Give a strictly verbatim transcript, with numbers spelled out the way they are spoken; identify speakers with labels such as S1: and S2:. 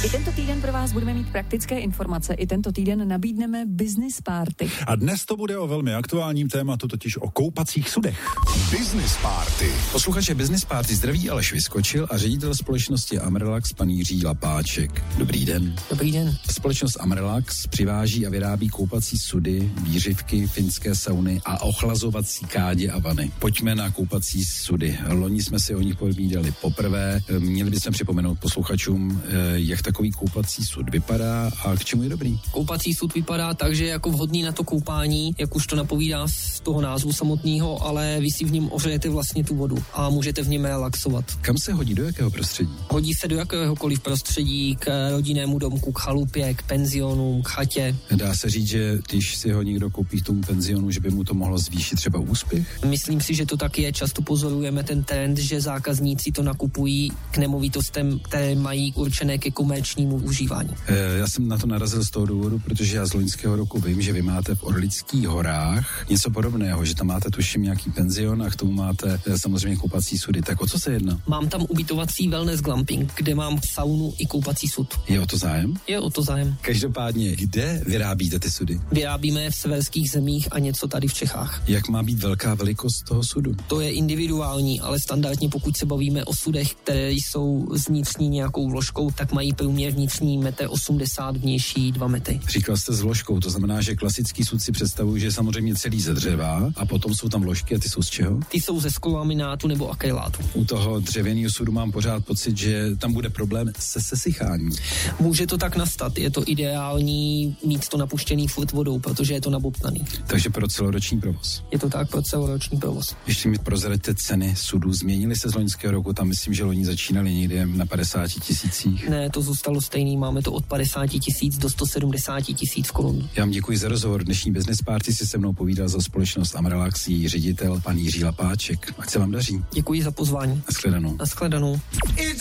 S1: I tento týden pro vás budeme mít praktické informace. I tento týden nabídneme Business Party.
S2: A dnes to bude o velmi aktuálním tématu, totiž o koupacích sudech.
S3: Business Party.
S4: Posluchače Business Party zdraví Aleš Vyskočil a ředitel společnosti Amrelax pan Jiří Lapáček. Dobrý den.
S5: Dobrý den.
S4: Společnost Amrelax přiváží a vyrábí koupací sudy, výřivky, finské sauny a ochlazovací kádě a vany. Pojďme na koupací sudy. Loni jsme si o nich povídali poprvé. Měli bychom připomenout posluchačům, jak takový koupací sud vypadá a k čemu je dobrý.
S5: Koupací sud vypadá tak, že je jako vhodný na to koupání, jak už to napovídá z toho názvu samotného, ale vy si v něm ohřejete vlastně tu vodu a můžete v něm relaxovat.
S4: Kam se hodí, do jakého prostředí?
S5: Hodí se do jakéhokoliv prostředí, k rodinnému domku, k chalupě, k penzionům, k chatě.
S4: Dá se říct, že když si ho někdo koupí v tom penzionu, že by mu to mohlo zvýšit třeba úspěch?
S5: Myslím si, že to tak je. Často pozorujeme ten trend, že zákazníci to nakupují k nemovitostem, které mají určené ke komerčnímu užívání.
S4: E, já jsem na to narazil z toho důvodu, protože já z loňského roku vím, že vy máte v Orlických horách něco podobného, že tam máte tuším nějaký penzion a k tomu máte e, samozřejmě koupací sudy. Tak o co se jedná?
S5: Mám tam ubytovací wellness glamping, kde mám saunu i koupací sud.
S4: Je o to zájem?
S5: Je o to zájem.
S4: Každopádně, kde vyrábíte ty sudy?
S5: Vyrábíme v severských zemích a něco tady v Čechách.
S4: Jak má být velká velikost toho sudu?
S5: To je individuální, ale standardně pokud se bavíme o sudech, které jsou z vnitřní nějakou vložkou, tak mají průměr vnitřní metr osmdesát, vnější dva metry.
S4: Říkal jste s vložkou, to znamená, že klasický sud si představuji, že je samozřejmě celý ze dřeva a potom jsou tam vložky a ty jsou z čeho?
S5: Ty jsou ze sklolaminátu nebo akrylátu.
S4: U toho dřevěného sudu mám pořád pocit, že tam bude problém se sesycháním.
S5: Může to tak nastat, je to ideální mít to napuštěný furt vodou, protože je to nabobtnaný.
S4: Takže pro celoroční provoz.
S5: Je to tak pro celoroční provoz.
S4: Ještě mi prozraďte ceny sudů. Změnily se z loňského roku, tam myslím, že loni začínali někde na padesáti tisících.
S5: Ne, to zůstalo stejný, máme to od padesáti tisíc do sto sedmdesáti tisíc korun.
S4: Já vám děkuji za rozhovor. Dnešní Business Party si se mnou povídal za společnost Amrelax, její ředitel pan Jiří Lapáček. Ať se vám daří.
S5: Děkuji za pozvání.
S4: Nashledanou.
S5: Nashledanou.